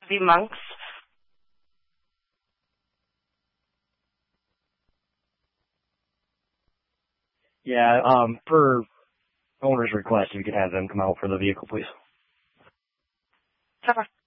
be monks? Yeah, per owner's request, you could have them come out for the vehicle, please. Okay.